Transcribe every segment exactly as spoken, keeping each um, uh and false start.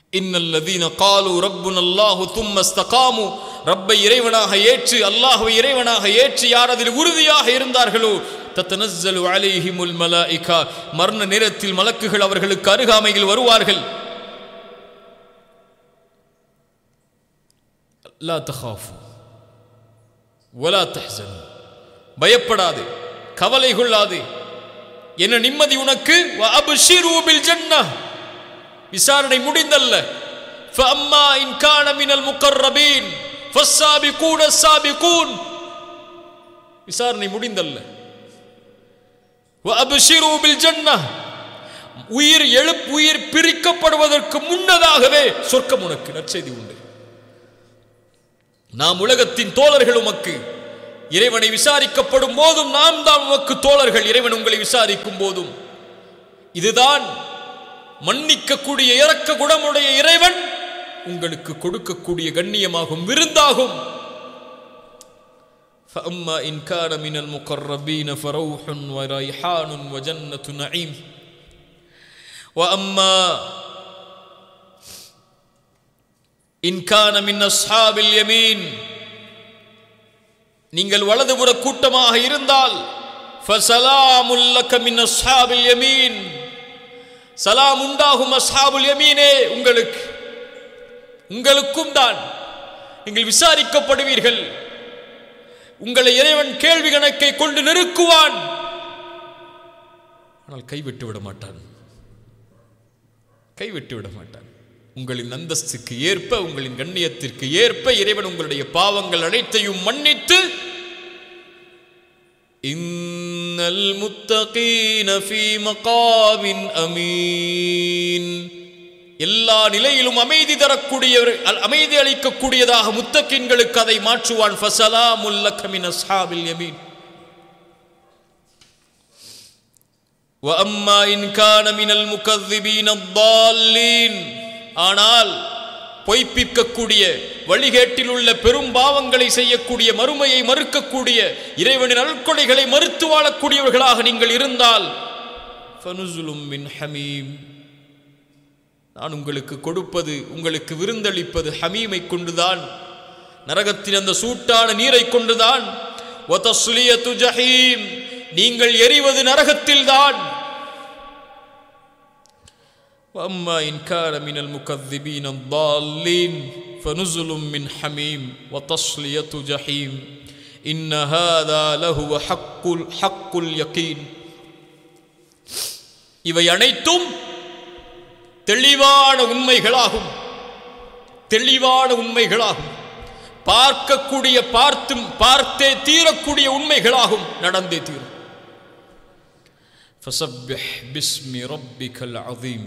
இன்னல்லதீன காலு ரப்புனல்லாஹு தும்ம இஸ்தகாமு, ரப்பை இறைவனாக ஏற்று அல்லாஹ்வை இறைவனாக ஏற்று யார் அதில் உறுதியாக இருந்தார்களோ தத்தனஸ்ஸலு அலைஹிமுல் மலாயிகா, மரண நேரத்தில் மலக்குகள் அவர்களுக்கு அருகாமையில் வருவார்கள். லா தகாஃபு வலா தஹ்ஸனு, பயப்படாதே, கவலை கொள்ளாதே, என்ன நிம்மதி உனக்கு. வ அப்ஷிரு பில் ஜன்னஹ், விசாரணை முடிந்தல்ல. ஃபஅம்மா இன் கான மினல் முகர்ரபீன் ஃபஸ்ஸாபிகூன ஸாபிகூன், விசாரணை முடிந்தல்ல. வ அப்ஷிரு பில் ஜன்னஹ், உயிர் எழுப் உயிர் பிரிக்கப்படுவதற்கு முன்னதாகவே சொர்க்கம் உனக்கு, நற்செய்தி உண்டு. நாம் உலகத்தின் தோழர்கள் உமக்கு, இறைவனை விசாரிக்கப்படும் போதும் நாம் தான் உமக்கு தோழர்கள், இறைவன் உங்களை விசாரிக்கும் போதும். இதுதான் மன்னிக்கக்கூடிய இரக்க குணமுடைய இறைவன் உங்களுக்கு கொடுக்கக்கூடிய கண்ணியமாகும், விருந்தாகும். فأما إن كان من المقربين فروح وريحان وجنة نعيم وأما إن كان من أصحاب اليمين, நீங்கள் வலதுபுற கூட்டமாக இருந்தால் ஃபஸலாமுல் லக மின் அஸ்ஹாபில் யமீன், சலாம் உண்டாகும் அஸ்ஹாபுல் யமீனே உங்களுக்கு, உங்களுக்கும் தான். நீங்கள் விசாரிக்கப்படுவீர்கள், உங்களை இறைவன் கேள்வி கணக்கை கொண்டு நெருக்குவான், ஆனால் கைவிட்டு விட மாட்டான், கைவிட்டு விட மாட்டான். உங்களின் அந்தஸ்துக்கு ஏற்ப, உங்களின் கண்ணியத்திற்கு ஏற்ப இறைவன் உங்களுடைய பாவங்கள் அனைத்தையும் மன்னித்து, இன்னல் முத்தகீன ஃபீ மகாமின் அமீன், எல்லா நிலையிலும் அமைதி தரக்கூடியவர், அமைதி அளிக்கக்கூடியதாக முத்தகீன்களுக்கு அதை மாற்றுவான். ஃபஸலாமுல் லக மின் அஸ்ஹாபில் யமீன் வ அம்மா இன் கான மினல் முகذிபீன அத்தால்லீன், ஆனால் பொய்ப்பிக்கக்கூடிய, வழிகேட்டில் உள்ள பெரும் பாவங்களை செய்யக்கூடிய, மறுமையை மறுக்கக்கூடிய, இறைவனின் அருட்கொடைகளை மறுத்து வாழக்கூடியவர்களாக நீங்கள் இருந்தால் ஃபனுஸுலும் மின் ஹமீம், நான் உங்களுக்கு கொடுப்பது, உங்களுக்கு விருந்தளிப்பது ஹமீமை கொண்டுதான், நரகத்தின் அந்த சூட்டான நீரை கொண்டுதான். வ தஸ்லியத்து ஜஹீம், நீங்கள் எரிவது நரகத்தில்தான். وأما إن كان من المكذبين الضالين فنزل من حميم وتصلية جحيم إن هذا لهو حق حق اليقين. இவை அனைத்தும் தெளிவான உண்மைகளாகும், தெளிவான உண்மைகளாகும், பார்க்கக்கூடிய, பார்த்தும் பார்த்தே தீரக்கூடிய உண்மைகளாகும், நடந்தே தீரும். فسبح باسم ربك العظيم.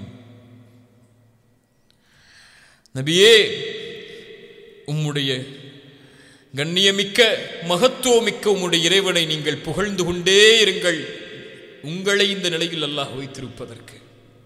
நபியே, உம்முடைய கண்ணியமிக்க மகத்துவமிக்க உம்முடைய இறைவனை நீங்கள் புகழ்ந்து கொண்டே இருங்கள், உங்களை இந்த நிலையில் அல்லாஹ் வைத்திருப்பதற்கு.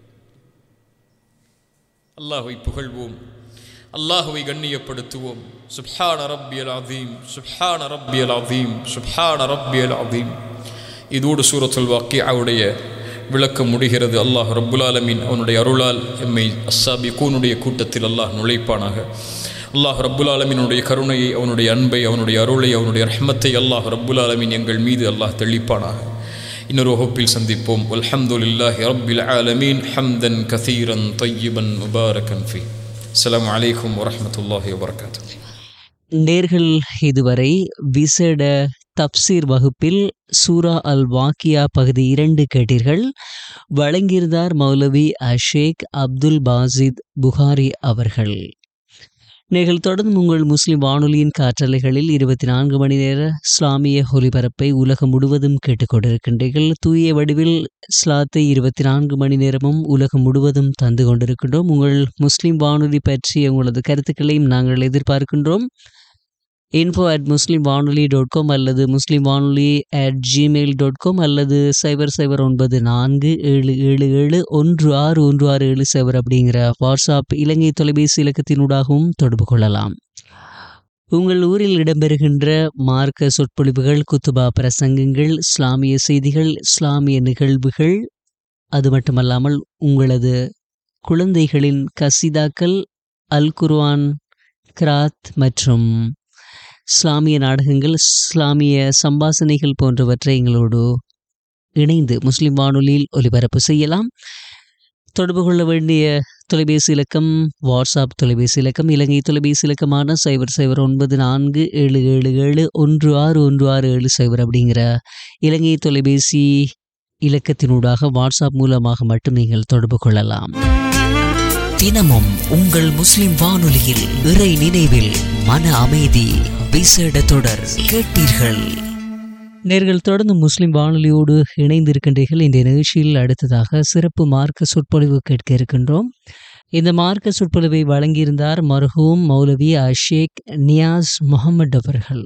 அல்லாஹ்வை புகழ்வோம், அல்லாஹ்வை கண்ணியப்படுத்துவோம். சுப்ஹான ரப்பியல் அதீம், சுப்ஹான ரப்பியல் அதீம், சுப்ஹான ரப்பியல் அதீம். இதோடு சூரத்துல் வாக்கியாவுடைய விளக்கம் முடிகிறது. அல்லாஹ் ரப்புல் ஆலமீன் அவனுடைய அருளால் எம்மை அஸ்ஸாபிகூனுடைய கூட்டத்தில் அல்லாஹ் நுழைப்பானாக. அல்லாஹ் ரப்புல் ஆலமீனுடைய கருணையை, அவனுடைய அன்பை, அவனுடைய அருளை, அவனுடைய ரஹ்மத்தை அல்லாஹ் ரப்புல் ஆலமீன் எங்கள் மீது அல்லாஹ் தெளிப்பானாக. இன்னொரு வகுப்பில் சந்திப்போம். அல்ஹம்துலில்லாஹி ரப்பில் ஆலமீன் ஹம்தன் கஸீரன் தய்யிபன் முபாரகன் ஃபீ. அஸ்ஸலாமு அலைக்கும் வரஹ்மத்துல்லாஹி வபரகாத்துஹு. நேர்கள் இதுவரை விசேட தப்சீர் வகுப்பில் சூரா அல் வாக்கியா பகுதி இரண்டு கேட்டீர்கள். வழங்கியிருந்தார் மௌலவி அஷேக் அப்துல் பாசித் புகாரி அவர்கள். நீங்கள் தொடர்ந்து உங்கள் முஸ்லிம் வானொலியின் காற்றலைகளில் இருபத்தி நான்கு மணி நேர இஸ்லாமிய ஒலிபரப்பை உலகம் முழுவதும் கேட்டுக்கொண்டிருக்கின்றீர்கள். தூய வடிவில் இஸ்லாத்தை இருபத்தி நான்கு மணி நேரமும் உலகம் முழுவதும் தந்து கொண்டிருக்கின்றோம். உங்கள் முஸ்லிம் வானொலி பற்றிய உங்களது கருத்துக்களையும் நாங்கள் எதிர்பார்க்கின்றோம். இன்ஃபோ அட் முஸ்லிம் வானொலி டாட் காம் அல்லது முஸ்லிம் வானொலி அட் ஜிமெயில் டாட் காம் அல்லது சைபர் சைபர் ஒன்பது நான்கு ஏழு ஏழு ஏழு ஒன்று ஆறு ஒன்று ஆறு ஏழு சைபர் அப்படிங்கிற வாட்ஸ்அப் இலங்கை தொலைபேசி இலக்கத்தினூடாகவும் தொடர்பு கொள்ளலாம். உங்கள் ஊரில் இடம்பெறுகின்ற மார்க்க சொற்பொழிவுகள், குத்துபா பிரசங்கங்கள், இஸ்லாமிய செய்திகள், இஸ்லாமிய நிகழ்வுகள், அது மட்டுமல்லாமல் உங்களது குழந்தைகளின் கசிதாக்கள், அல் குர்ஆன் கிராத் மற்றும் இஸ்லாமிய நாடகங்கள், இஸ்லாமிய சம்பாசனைகள் போன்றவற்றை எங்களோடு இணைந்து முஸ்லிம் வானொலியில் ஒலிபரப்பு செய்யலாம். தொடர்பு கொள்ள வேண்டிய தொலைபேசி இலக்கம், வாட்ஸ்அப் தொலைபேசி இலக்கம், இலங்கை தொலைபேசி இலக்கமான சைபர் சைபர் ஒன்பது நான்கு ஏழு ஏழு ஏழு ஒன்று ஆறு ஒன்று ஆறு ஏழு சைபர் அப்படிங்கிற இலங்கை தொலைபேசி இலக்கத்தினூடாக வாட்ஸ்அப் மூலமாக மட்டும் நீங்கள் தொடர்பு கொள்ளலாம். தினமும் உங்கள் முஸ்லிம் வானொலியில் இறை நினைவில் மன அமைதி விசேட தொடர் கேட்டீர்கள். நேர்கள் தொடர்ந்து முஸ்லிம் வானொலியோடு இணைந்திருக்கின்றீர்கள். இந்த நிகழ்ச்சியில் அடுத்ததாக சிறப்பு மார்க்க சொற்பொழிவு கேட்க இருக்கின்றோம். இந்த மார்க்க சொற்பொழிவை வழங்கியிருந்தார் மர்ஹூம் மௌலவி அஷேக் நியாஸ் முகமது அவர்கள்.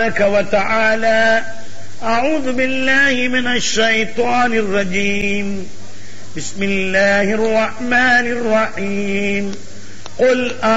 أعوذ بالله من الشيطان الرجيم بسم الله الرحمن الرحيم قل